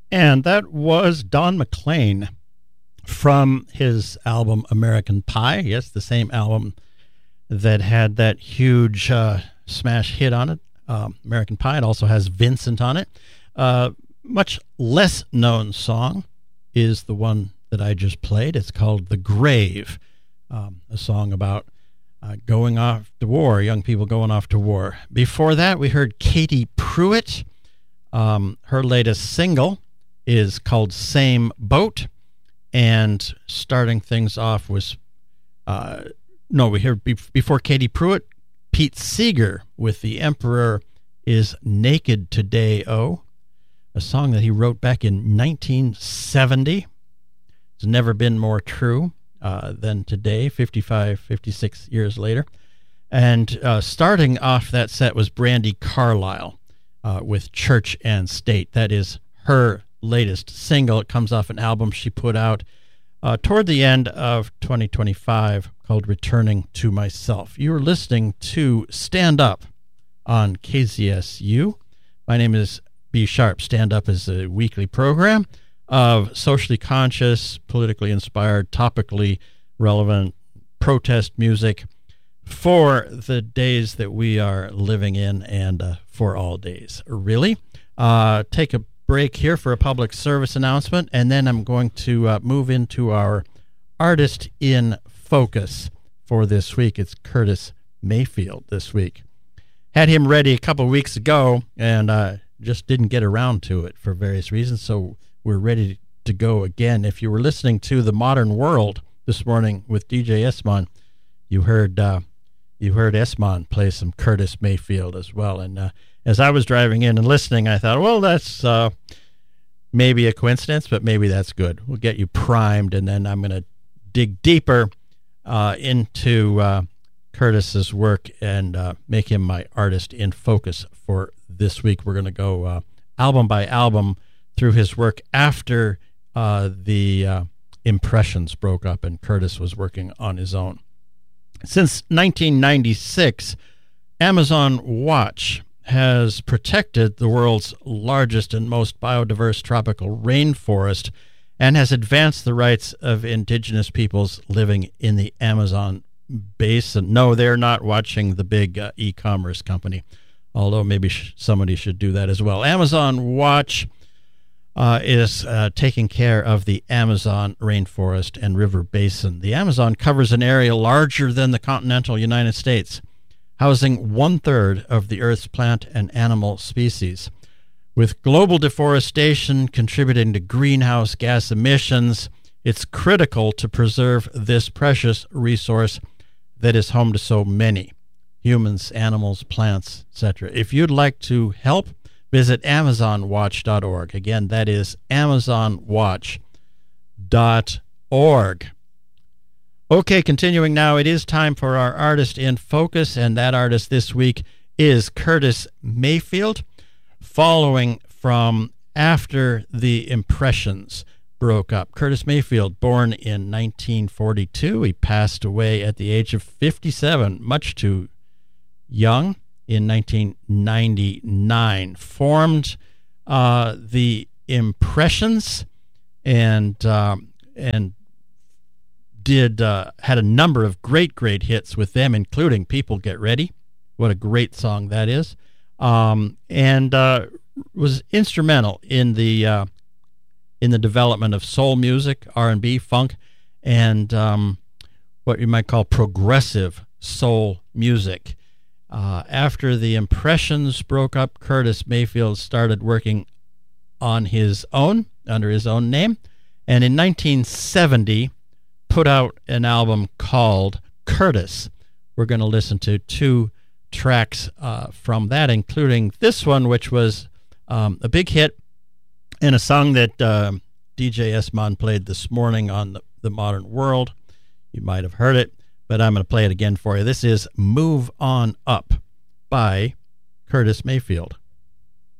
And that was Don McLean from his album American Pie. Yes, the same album that had that huge smash hit on it, American Pie. It also has Vincent on it. Much less known song is the one that I just played. It's called The Grave, a song about going off to war, young people going off to war. Before that, we heard Katie Pruitt. Her latest single is called Same Boat. And starting things off was, we heard before Katie Pruitt, Pete Seeger with The Emperor is Naked Today, Oh, a song that he wrote back in 1970. It's never been more true than today, 56 years later. And starting off that set was Brandi Carlile with Church and State. That is her latest single. It comes off an album she put out toward the end of 2025 called Returning to Myself. You are listening to Stand Up on KZSU. My name is B. Sharp. Stand Up is a weekly program of socially conscious, politically inspired, topically relevant protest music for the days that we are living in and for all days, really. Take a break here for a public service announcement, and then I'm going to move into our artist in focus for this week. It's Curtis Mayfield this week. Had him ready a couple of weeks ago and just didn't get around to it for various reasons, so we're ready to go again. If you were listening to The Modern World this morning with DJ Esmond, you heard Esmond play some Curtis Mayfield as well. And as I was driving in and listening, I thought, well, that's maybe a coincidence, but maybe that's good. We'll get you primed, and then I'm going to dig deeper into Curtis's work and make him my artist in focus for this week. We're going to go album by album through his work after the Impressions broke up and Curtis was working on his own. Since 1996, Amazon Watch has protected the world's largest and most biodiverse tropical rainforest and has advanced the rights of indigenous peoples living in the Amazon basin. No, they're not watching the big e-commerce company, although maybe somebody should do that as well. Amazon Watch is taking care of the Amazon rainforest and river basin. The Amazon covers an area larger than the continental United States, housing 1/3 of the Earth's plant and animal species. With global deforestation contributing to greenhouse gas emissions, it's critical to preserve this precious resource that is home to so many humans, animals, plants, etc. If you'd like to help, visit AmazonWatch.org. Again, that is AmazonWatch.org. Okay, continuing now, it is time for our artist in focus, and that artist this week is Curtis Mayfield, following from after the Impressions broke up. Curtis Mayfield, born in 1942, he passed away at the age of 57, much too young, in 1999. Formed the Impressions and had a number of great hits with them, including People Get Ready. What a great song that is. And was instrumental in the development of soul music, R&B, funk, and what you might call progressive soul music. After the Impressions broke up, Curtis Mayfield started working on his own, under his own name, and in 1970 put out an album called Curtis. We're going to listen to 2 tracks from that, including this one, which was a big hit, and a song that DJ Esmond played this morning on the Modern World. You might have heard it, but I'm going to play it again for you. This is Move On Up by Curtis Mayfield.